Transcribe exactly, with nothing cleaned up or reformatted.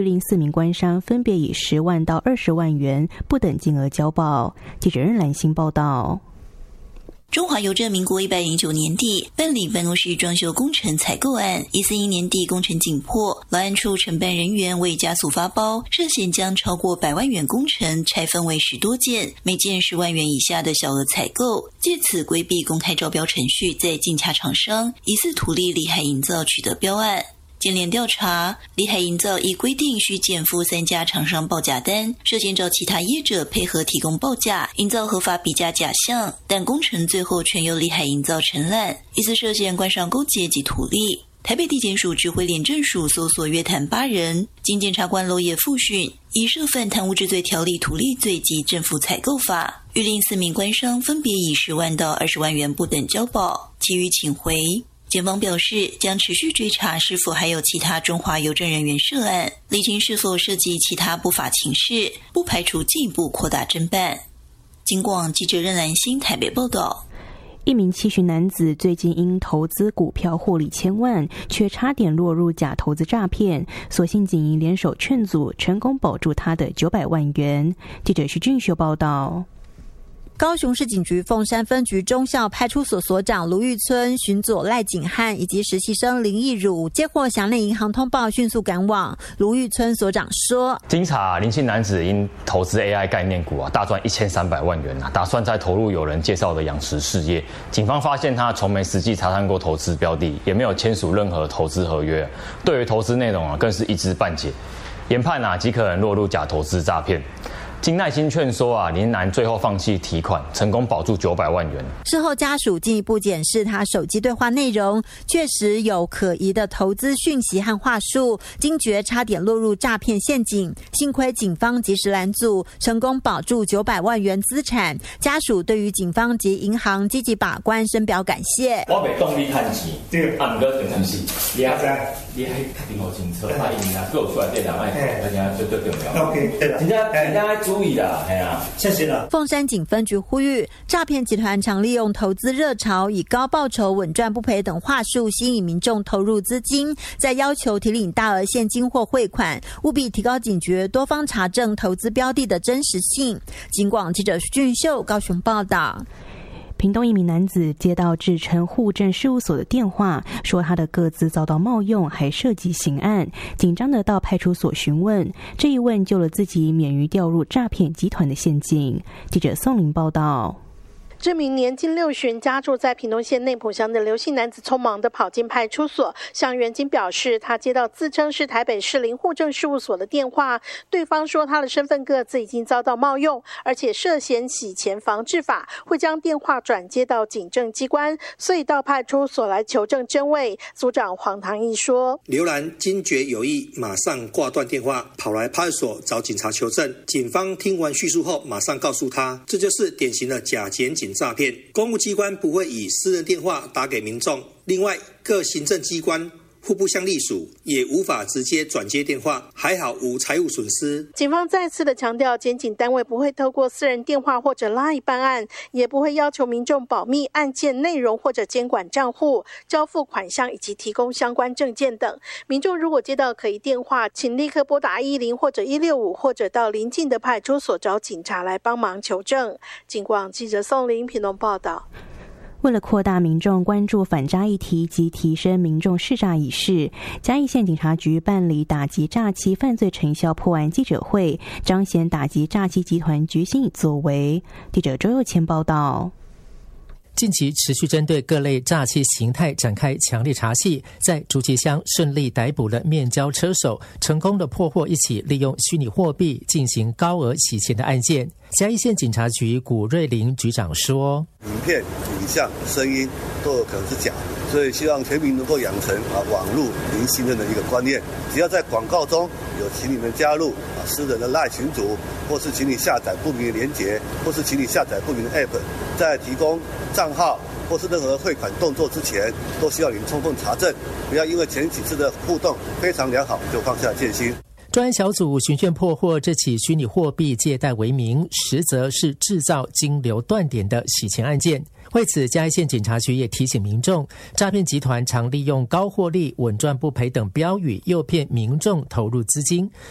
谕令四名官商分别以十万到二十万元不等金额交保。记者任兰心报道。 中华邮政民国一百零九年底办理办公室装修工程采购案，一四一年底工程紧迫，劳安处承办人员为加速发包，涉嫌将超过百万元工程拆分为十多件，每件十万元以下的小额采购，借此规避公开招标程序，在竞洽厂商疑似图利利海营造取得标案。检联调查，利海营造依规定需减负三家厂商报价单，涉嫌找其他业者配合提供报价，营造合法比价假象，但工程最后全由利海营造承揽，疑似涉嫌官商勾结及图利。台北地检署指挥廉政署搜索约谈八人，经检察官娄烨复讯，以涉犯贪污治罪条例图利罪及政府采购法，谕令四名官商分别以十万到二十万元不等交保，其余请回。检方表示，将持续追查是否还有其他中华邮政人员涉案，厘清是否涉及其他不法情事，不排除进一步扩大侦办。警广记者任兰心台北报道。 一名七旬男子最近因投资股票获利千万，却差点落入假投资诈骗，所幸警营联手劝阻，成功保住他的九百万元。记者徐俊秀报道。 高雄市警局凤山分局中校派出所所长卢玉村、巡佐赖景汉以及实习生林义儒接获辖内银行通报，迅速赶往。卢玉村所长说：“ 经查，林姓男子因投资 A I 概念股啊，大赚一千三百万元啊，打算再投入有人介绍的养殖事业。警方发现他从没实际查看过投资标的，也没有签署任何投资合约，对于投资内容啊，更是一知半解。研判啊，极可能落入假投资诈骗。”经耐心劝说啊，林男最后放弃提款，成功保住九百万元。 事后家属进一步检视他手机对话内容，确实有可疑的投资讯息和话术，惊觉差点落入诈骗陷阱，幸亏警方及时拦阻，成功保住九百万元资产。家属对于警方及银行积极把关深表感谢。 我袂动你趁钱，对，啊，唔过重点是，你阿仔，你还确定好清楚，怕因啊做出来这两万，而且最最重要。OK， 对了，真正真正。注意啦，哎呀，谢谢了。 凤山警分局呼吁，诈骗集团常利用投资热潮，以高报酬、稳赚不赔等话术吸引民众投入资金，再要求提领大额现金或汇款，务必提高警觉，多方查证投资标的的真实性。警广记者徐俊秀高雄报道。 屏东一名男子接到自称户政事务所的电话，说他的个资遭到冒用，还涉及刑案，紧张的到派出所询问，这一问救了自己免于掉入诈骗集团的陷阱。记者宋林报道。 这名年近六旬、家住在屏东县内埔乡的刘姓男子匆忙地跑进派出所，向员警表示他接到自称是台北市林户政事务所的电话，对方说他的身份个资已经遭到冒用，而且涉嫌洗钱防治法，会将电话转接到警政机关，所以到派出所来求证真伪。组长黄唐义说， 刘兰惊觉有异，马上挂断电话，跑来派出所找警察求证。警方听完叙述后，马上告诉他，这就是典型的假检警诈骗，公务机关不会以私人电话打给民众，另外各行政机关互不相隶属，也无法直接转接电话，还好无财务损失。 警方再次的强调，检警单位不会透过私人电话或者 LINE 办案，也不会要求民众保密案件内容或者监管账户、交付款项以及提供相关证件等。民众如果接到可疑电话，请立刻拨打一一零或者一六五，或者到邻近的派出所找警察来帮忙求证。警广记者宋林屏东报道。 为了扩大民众关注反诈议题及提升民众识诈意识，嘉义县警察局办理打击诈欺犯罪成效破案记者会，彰显打击诈欺集团决心与作为。记者周佑谦报道。 近期持续针对各类诈欺形态展开强力查缉，在竹崎乡顺利逮捕了面交车手，成功的破获一起利用虚拟货币进行高额洗钱的案件。嘉义县警察局古瑞林局长说， 影片、影像、声音都有可能是假的，所以希望全民能够养成啊网络零信任的一个观念。只要在广告中有请你们加入啊私人的 LINE 群组，或是请你下载不明的连结，或是请你下载不明的 App， 在提供账号或是任何汇款动作之前，都需要您充分查证，不要因为前几次的互动非常良好就放下戒心。 专案小组循线破获这起虚拟货币借贷为名，实则是制造金流断点的洗钱案件。为此，嘉义县警察局也提醒民众，诈骗集团常利用高获利、稳赚不赔等标语，诱骗民众投入资金。